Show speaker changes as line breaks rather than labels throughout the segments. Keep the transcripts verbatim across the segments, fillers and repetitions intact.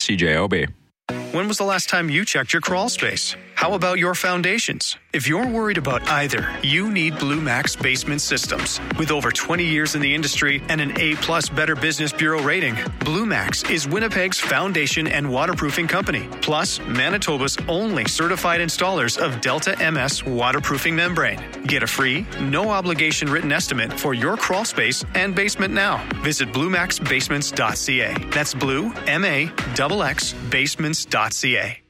C J O B.
When was the last time you checked your crawl space? How about your foundations? If you're worried about either, you need Blue Max Basement Systems. With over twenty years in the industry and an A-plus Better Business Bureau rating, Blue Max is Winnipeg's foundation and waterproofing company, plus Manitoba's only certified installers of Delta M S waterproofing membrane. Get a free, no-obligation written estimate for your crawl space and basement now. Visit blue max basements dot c a. That's blue, M A X X, basements dot c a.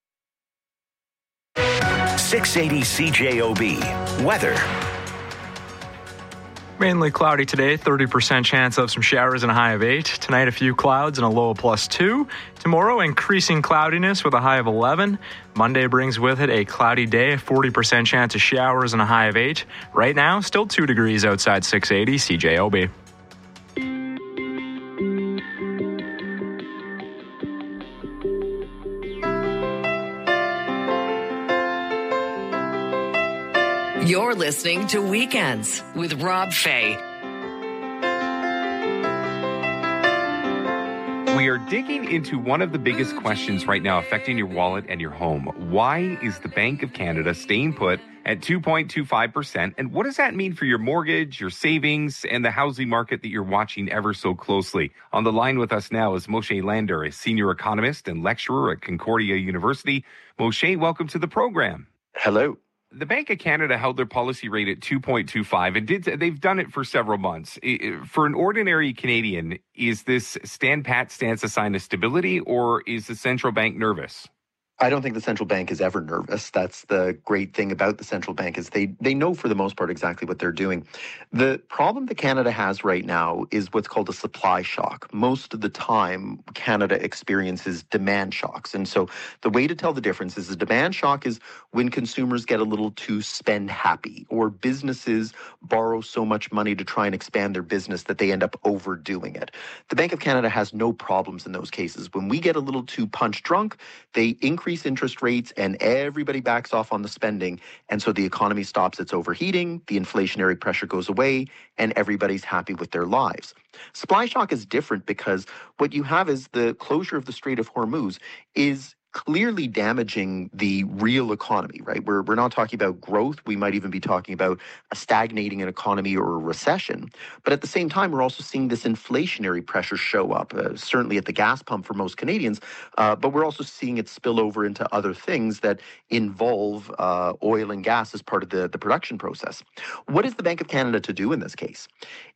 six eighty C J O B. Weather.
Mainly cloudy today, thirty percent chance of some showers and a high of eight. Tonight, a few clouds and a low of plus two. Tomorrow, increasing cloudiness with a high of eleven. Monday brings with it a cloudy day, forty percent chance of showers and a high of eight. Right now, still two degrees outside six eighty C J O B.
You're listening to Weekends with Rob Fay.
We are digging into one of the biggest questions right now affecting your wallet and your home. Why is the Bank of Canada staying put at two point two five percent? And what does that mean for your mortgage, your savings, and the housing market that you're watching ever so closely? On the line with us now is Moshe Lander, a senior economist and lecturer at Concordia University. Moshe, welcome to the program.
Hello.
The Bank of Canada held their policy rate at two point two five and did they've done it for several months. For an ordinary Canadian, is this stand pat stance a sign of stability, or is the central bank nervous?
I don't think the central bank is ever nervous. That's the great thing about the central bank is they they know for the most part exactly what they're doing. The problem that Canada has right now is what's called a supply shock. Most of the time, Canada experiences demand shocks. And so the way to tell the difference is the demand shock is when consumers get a little too spend happy, or businesses borrow so much money to try and expand their business that they end up overdoing it. The Bank of Canada has no problems in those cases. When we get a little too punch drunk, they increase interest rates and everybody backs off on the spending. And so the economy stops its overheating, the inflationary pressure goes away, and everybody's happy with their lives. Supply shock is different because what you have is the closure of the Strait of Hormuz is clearly damaging the real economy, right? We're, we're not talking about growth. We might even be talking about a stagnating economy or a recession. But at the same time, we're also seeing this inflationary pressure show up, uh, certainly at the gas pump for most Canadians. Uh, but we're also seeing it spill over into other things that involve uh, oil and gas as part of the, the production process. What is the Bank of Canada to do in this case?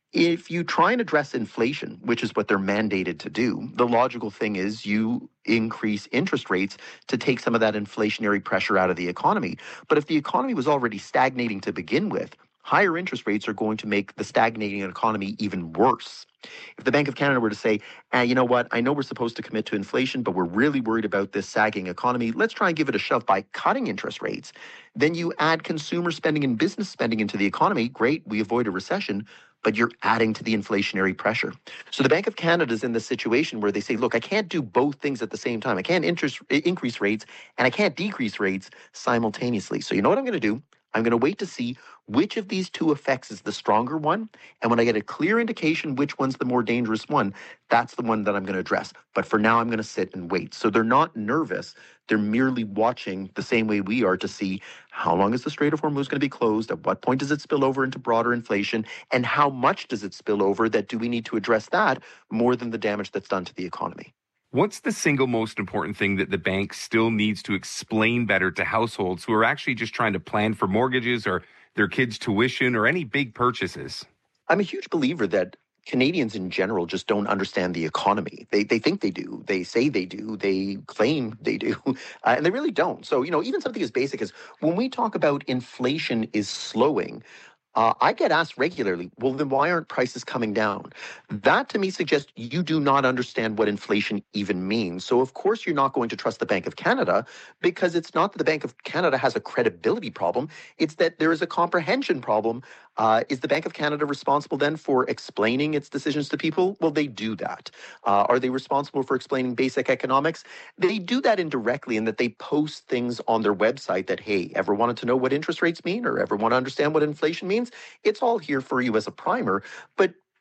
If you try and address inflation, which is what they're mandated to do, the logical thing is you increase interest rates to take some of that inflationary pressure out of the economy. But if the economy was already stagnating to begin with, higher interest rates are going to make the stagnating economy even worse. If the Bank of Canada were to say, eh, you know what, I know we're supposed to commit to inflation, but we're really worried about this sagging economy, let's try and give it a shove by cutting interest rates. Then you add consumer spending and business spending into the economy. Great, we avoid a recession, but you're adding to the inflationary pressure. So the Bank of Canada is in this situation where they say, look, I can't do both things at the same time. I can't interest, increase rates and I can't decrease rates simultaneously. So you know what I'm going to do? I'm going to wait to see which of these two effects is the stronger one. And when I get a clear indication which one's the more dangerous one, that's the one that I'm going to address. But for now, I'm going to sit and wait. So they're not nervous. They're merely watching the same way we are to see how long is the Strait of Hormuz going to be closed? At what point does it spill over into broader inflation? And how much does it spill over that do we need to address that more than the damage that's done to the economy?
What's the single most important thing that the bank still needs to explain better to households who are actually just trying to plan for mortgages or their kids' tuition or any big purchases?
I'm a huge believer that Canadians in general just don't understand the economy. They they think they do. They say they do. They claim they do. Uh, and they really don't. So, you know, even something as basic as when we talk about inflation is slowing, Uh, I get asked regularly, well, then why aren't prices coming down? That to me suggests you do not understand what inflation even means. So, of course, you're not going to trust the Bank of Canada because it's not that the Bank of Canada has a credibility problem. It's that there is a comprehension problem. Uh, is the Bank of Canada responsible then for explaining its decisions to people? Well, they do that. Uh, are they responsible for explaining basic economics? They do that indirectly in that they post things on their website that, hey, ever wanted to know what interest rates mean or ever want to understand what inflation means? It's all here for you as a primer. But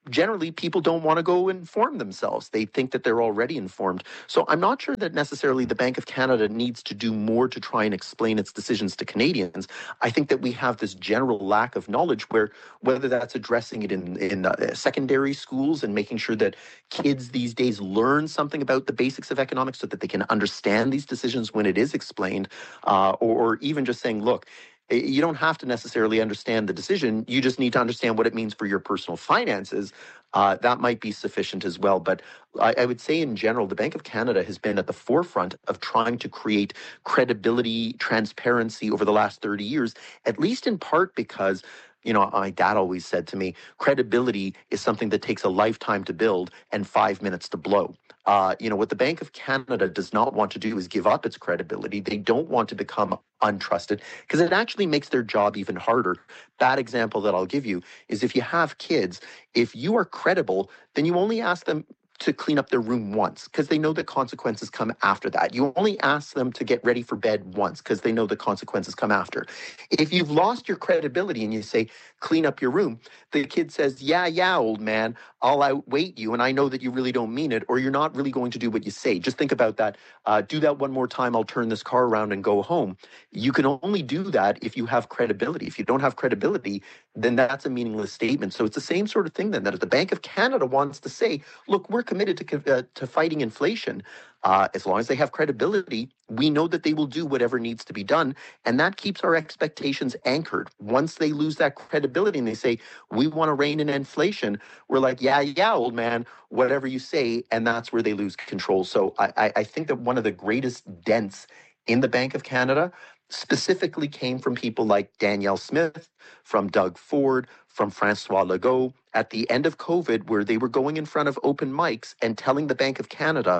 generally people don't want to go inform themselves. They think that they're already informed. So I'm not sure that necessarily the Bank of Canada needs to do more to try and explain its decisions to Canadians. I think that we have this general lack of knowledge where whether that's addressing it in, in uh, secondary schools and making sure that kids these days learn something about the basics of economics so that they can understand these decisions when it is explained, uh, or, or even just saying, look, you don't have to necessarily understand the decision. You just need to understand what it means for your personal finances. Uh, that might be sufficient as well. But I, I would say in general, the Bank of Canada has been at the forefront of trying to create credibility, transparency over the last thirty years, at least in part because, you know, my dad always said to me, credibility is something that takes a lifetime to build and five minutes to blow. Uh, you know, what the Bank of Canada does not want to do is give up its credibility. They don't want to become untrusted because it actually makes their job even harder. Bad example that I'll give you is if you have kids, if you are credible, then you only ask them to clean up their room once because they know the consequences come after that. You only ask them to get ready for bed once because they know the consequences come after. If you've lost your credibility and you say, clean up your room, the kid says, yeah, yeah, old man, I'll outwait you and I know that you really don't mean it, or you're not really going to do what you say. Just think about that. Uh, do that one more time, I'll turn this car around and go home. You can only do that if you have credibility. If you don't have credibility, then that's a meaningless statement. So it's the same sort of thing then that if the Bank of Canada wants to say, look, we're committed to, uh, to fighting inflation. Uh, as long as they have credibility, we know that they will do whatever needs to be done. And that keeps our expectations anchored. Once they lose that credibility and they say, we want to rein in inflation, we're like, yeah, yeah, old man, whatever you say. And that's where they lose control. So I, I think that one of the greatest dents in the Bank of Canada specifically came from people like Danielle Smith, from Doug Ford, from Francois Legault at the end of COVID, where they were going in front of open mics and telling the Bank of Canada,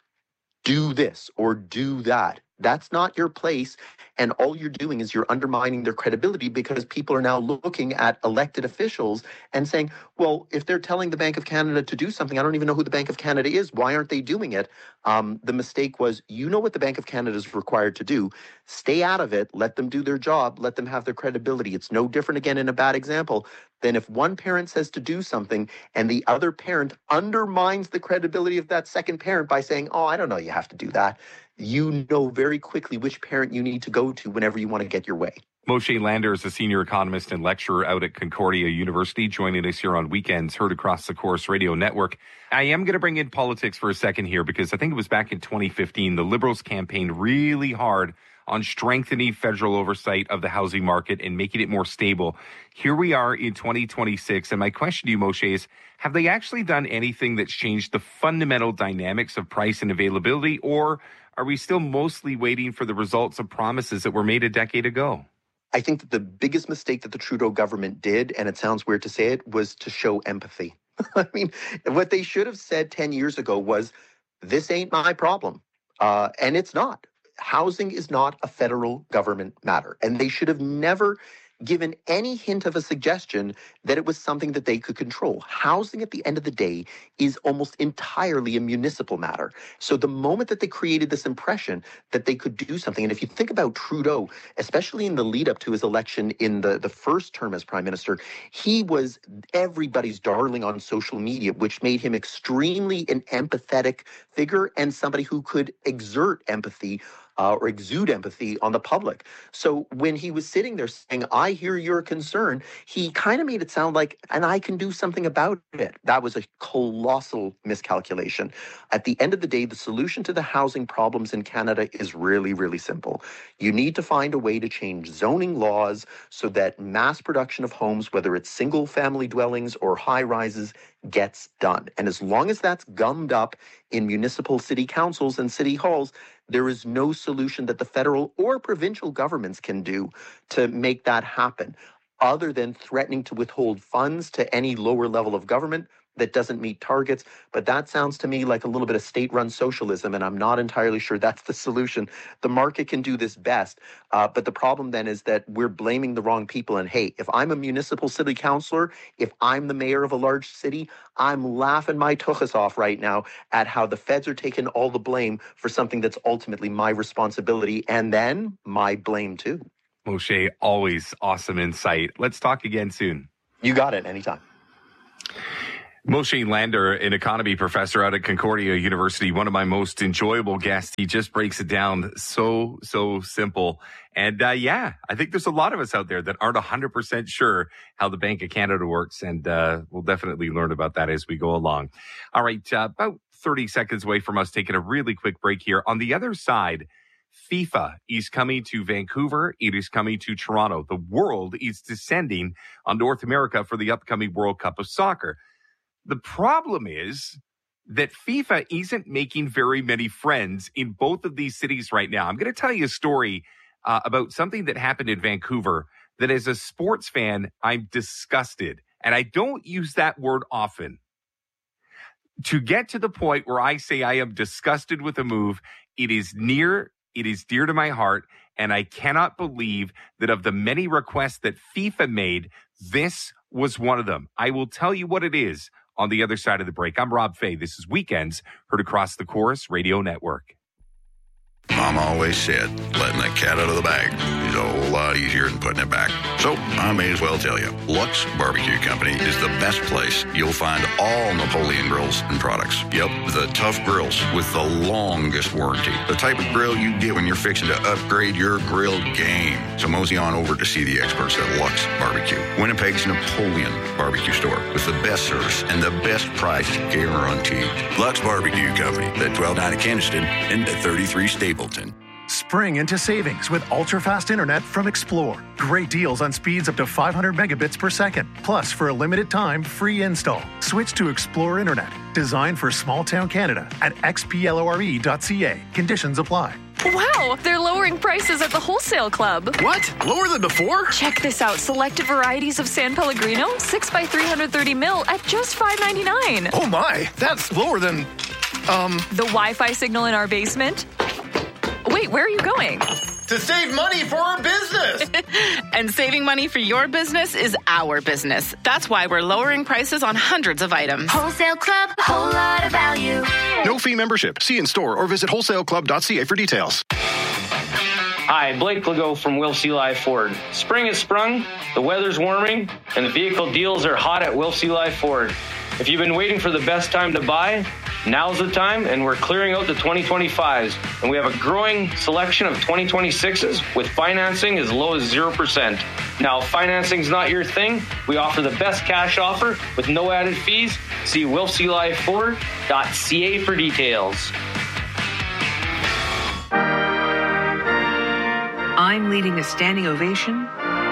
do this or do that. That's not your place. And all you're doing is you're undermining their credibility because people are now looking at elected officials and saying, well, if they're telling the Bank of Canada to do something, I don't even know who the Bank of Canada is. Why aren't they doing it? Um, the mistake was, you know what the Bank of Canada is required to do. Stay out of it. Let them do their job. Let them have their credibility. It's no different, again, in a bad example, than if one parent says to do something and the other parent undermines the credibility of that second parent by saying, oh, I don't know, you have to do that. You know very quickly which parent you need to go to whenever you want to get your way.
Moshe Lander is a senior economist and lecturer out at Concordia University, joining us here on Weekends, heard across the Corus Radio Network. I am going to bring in politics for a second here because I think it was back in twenty fifteen, the Liberals campaigned really hard on strengthening federal oversight of the housing market and making it more stable. Here we are in twenty twenty-six, and my question to you, Moshe, is have they actually done anything that's changed the fundamental dynamics of price and availability, or are we still mostly waiting for the results of promises that were made a decade ago?
I think that the biggest mistake that the Trudeau government did, and it sounds weird to say it, was to show empathy. I mean, what they should have said ten years ago was, this ain't my problem. Uh, and it's not. Housing is not a federal government matter. And they should have never given any hint of a suggestion that it was something that they could control. Housing, at the end of the day, is almost entirely a municipal matter. So the moment that they created this impression that they could do something, and if you think about Trudeau, especially in the lead up to his election in the, the first term as prime minister, he was everybody's darling on social media, which made him extremely an empathetic figure and somebody who could exert empathy Uh, or exude empathy on the public. So when he was sitting there saying, I hear your concern, he kind of made it sound like, and I can do something about it. That was a colossal miscalculation. At the end of the day, the solution to the housing problems in Canada is really, really simple. You need to find a way to change zoning laws so that mass production of homes, whether it's single family dwellings or high rises, gets done. And as long as that's gummed up in municipal city councils and city halls, there is no solution that the federal or provincial governments can do to make that happen, other than threatening to withhold funds to any lower level of government that doesn't meet targets. But that sounds to me like a little bit of state-run socialism, and I'm not entirely sure that's the solution. The market can do this best, uh, but the problem then is that we're blaming the wrong people. And hey, if I'm a municipal city councillor, if I'm the mayor of a large city, I'm laughing my tuchus off right now at how the feds are taking all the blame for something that's ultimately my responsibility, and then my blame too.
Moshe, always awesome insight. Let's talk again soon.
You got it, anytime.
Moshe Lander, an economy professor out at Concordia University, one of my most enjoyable guests. He just breaks it down so, so simple. And uh, yeah, I think there's a lot of us out there that aren't one hundred percent sure how the Bank of Canada works. And uh, we'll definitely learn about that as we go along. All right, uh, about thirty seconds away from us taking a really quick break here. On the other side, FIFA is coming to Vancouver. It is coming to Toronto. The world is descending on North America for the upcoming World Cup of Soccer. The problem is that FIFA isn't making very many friends in both of these cities right now. I'm going to tell you a story uh, about something that happened in Vancouver that as a sports fan, I'm disgusted. And I don't use that word often. To get to the point where I say I am disgusted with a move, it is near, it is dear to my heart. And I cannot believe that of the many requests that FIFA made, this was one of them. I will tell you what it is on the other side of the break. I'm Rob Fay. This is Weekends, heard across the Chorus Radio Network.
Mom always said, letting the cat out of the bag is a whole lot easier than putting it back. So I may as well tell you, Lux Barbecue Company is the best place you'll find all Napoleon grills and products. Yep, the tough grills with the longest warranty. The type of grill you get when you're fixing to upgrade your grill game. So mosey on over to see the experts at Lux Barbecue, Winnipeg's Napoleon barbecue store with the best service and the best price guaranteed. Lux Barbecue Company, at twelve ninety Keniston and at thirty-three Stapleton.
Spring into savings with ultra-fast internet from Xplore. Great deals on speeds up to five hundred megabits per second. Plus, for a limited time, free install. Switch to Xplore Internet, designed for small-town Canada at x p l o r e dot c a. Conditions apply.
Wow, they're lowering prices at the Wholesale Club.
What? Lower than before?
Check this out. Selected varieties of San Pellegrino, six by three hundred thirty mil at just five ninety-nine.
Oh my, that's lower than, um...
the Wi-Fi signal in our basement? Wait, where are you going?
To save money for our business!
And saving money for your business is our business. That's why we're lowering prices on hundreds of items.
Wholesale Club, whole lot of value.
No fee membership. See in store or visit wholesale club dot c a for details.
Hi, Blake Legault from Wilf Live Ford. Spring has sprung, the weather's warming, and the vehicle deals are hot at Wilf Live Ford. If you've been waiting for the best time to buy, now's the time, and we're clearing out the twenty twenty-fives. And we have a growing selection of twenty twenty-sixes with financing as low as zero percent. Now, if financing's not your thing, we offer the best cash offer with no added fees. See wilf live ford dot c a for details.
I'm leading a standing ovation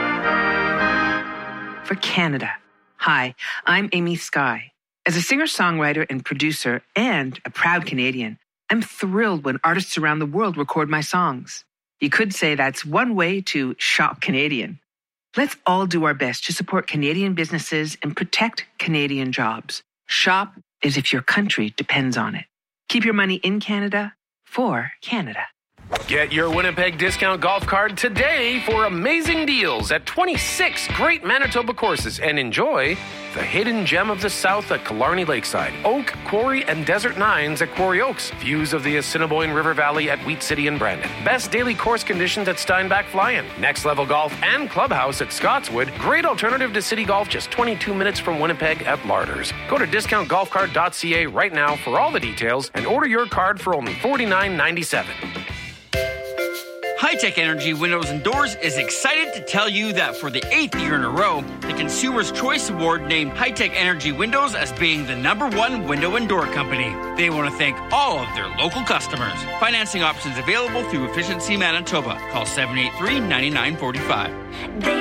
for Canada. Hi, I'm Amy Skye. As a singer-songwriter and producer and a proud Canadian, I'm thrilled when artists around the world record my songs. You could say that's one way to shop Canadian. Let's all do our best to support Canadian businesses and protect Canadian jobs. Shop as if your country depends on it. Keep your money in Canada for Canada.
Get your Winnipeg Discount Golf Card today for amazing deals at twenty-six great Manitoba courses and enjoy the hidden gem of the South at Killarney Lakeside, Oak, Quarry, and Desert Nines at Quarry Oaks, views of the Assiniboine River Valley at Wheat City and Brandon, best daily course conditions at Steinbach Fly-In, Next Level Golf and Clubhouse at Scotswood, great alternative to City Golf just twenty-two minutes from Winnipeg at Larders. Go to discount golf card dot c a right now for all the details and order your card for only forty-nine ninety-seven.
High-Tech Energy Windows and Doors is excited to tell you that for the eighth year in a row, the Consumer's Choice Award named High-Tech Energy Windows as being the number one window and door company. They want to thank all of their local customers. Financing options available through Efficiency Manitoba. Call seven eight three, nine nine four five.
They